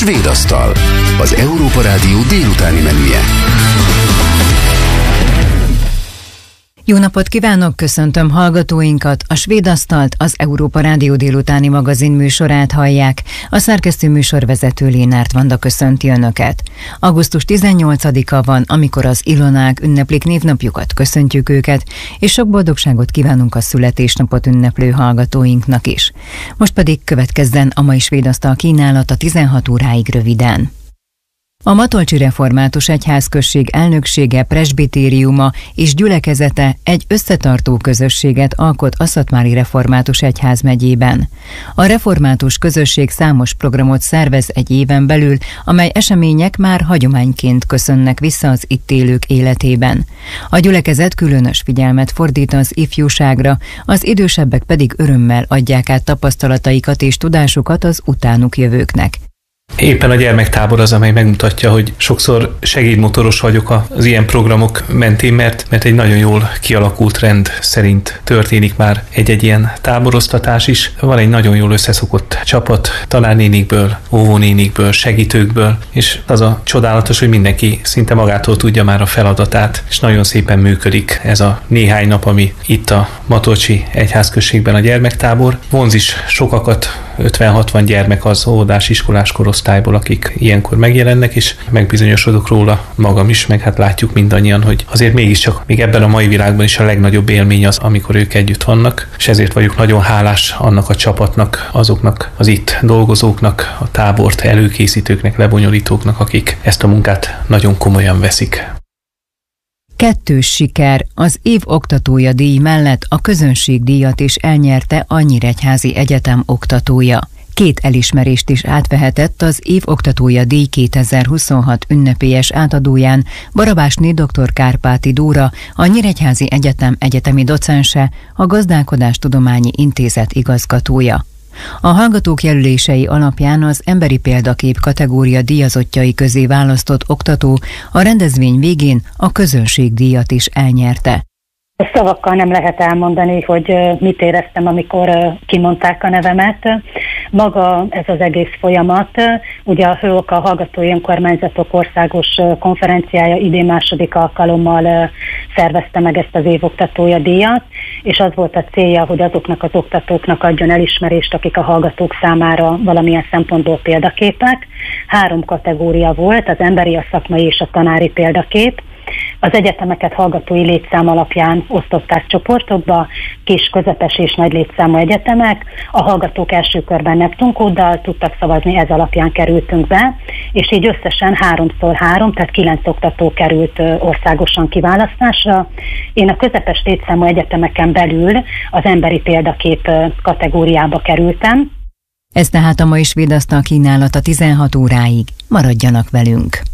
Svédasztal, az Európa Rádió délutáni menüje. Jó napot kívánok, köszöntöm hallgatóinkat, a Svédasztalt, az Európa Rádió délutáni magazin műsorát hallják. A szerkesztő műsorvezető Lénárt Vanda köszönti Önöket. Augusztus 18-a van, amikor az Ilonák ünneplik névnapjukat, köszöntjük őket, és sok boldogságot kívánunk a születésnapot ünneplő hallgatóinknak is. Most pedig következzen a mai Svédasztal kínálata 16 óráig röviden. A Matolcsi Református Egyházközség elnöksége, presbitériuma és gyülekezete egy összetartó közösséget alkot a Szatmári Református Egyházmegyében. A református közösség számos programot szervez egy éven belül, amely események már hagyományként köszönnek vissza az itt élők életében. A gyülekezet különös figyelmet fordít az ifjúságra, az idősebbek pedig örömmel adják át tapasztalataikat és tudásukat az utánuk jövőknek. Éppen a gyermektábor az, amely megmutatja, hogy sokszor segédmotoros vagyok az ilyen programok mentén, mert egy nagyon jól kialakult rend szerint történik már egy ilyen táboroztatás is. Van egy nagyon jól összeszokott csapat tanárnénikből, óvónénikből, segítőkből, és az a csodálatos, hogy mindenki szinte magától tudja már a feladatát, és nagyon szépen működik ez a néhány nap, ami itt a Matolcsi Egyházközségben a gyermektábor. Vonz is sokakat, 50-60 gyermek az óvodás iskolás korosztályból, akik ilyenkor megjelennek, és megbizonyosodok róla magam is, meg hát látjuk mindannyian, hogy azért mégiscsak még ebben a mai világban is a legnagyobb élmény az, amikor ők együtt vannak, és ezért vagyok nagyon hálás annak a csapatnak, azoknak az itt dolgozóknak, a tábort előkészítőknek, lebonyolítóknak, akik ezt a munkát nagyon komolyan veszik. Kettős siker, az év oktatója díj mellett a közönségdíjat is elnyerte a Nyíregyházi Egyetem oktatója. 2 elismerést is átvehetett az év oktatója díj 2026 ünnepélyes átadóján Barabásné dr. Kárpáti Dóra, a Nyíregyházi Egyetem egyetemi docense, a Gazdálkodástudományi Intézet igazgatója. A hallgatók jelölései alapján az emberi példakép kategória díjazottjai közé választott oktató a rendezvény végén a közönségdíjat is elnyerte. Szavakkal nem lehet elmondani, hogy mit éreztem, amikor kimondták a nevemet. Maga ez az egész folyamat, ugye a HÖOK, a Hallgatói Önkormányzatok Országos Konferenciája idén második alkalommal szervezte meg ezt az évoktatója díjat, és az volt a célja, hogy azoknak az oktatóknak adjon elismerést, akik a hallgatók számára valamilyen szempontból példaképek. 3 kategória volt, az emberi, a szakmai és a tanári példakép. Az egyetemeket hallgatói létszám alapján osztották csoportokba, kis, közepes és nagy létszámú egyetemek. A hallgatók első körben Neptun-kóddal tudtak szavazni, ez alapján kerültünk be, és így összesen 3x3, tehát 9 oktató került országosan kiválasztásra. Én a közepes létszámú egyetemeken belül az emberi példakép kategóriába kerültem. Ez tehát a mai Svédasztal kínálata 16 óráig. Maradjanak velünk!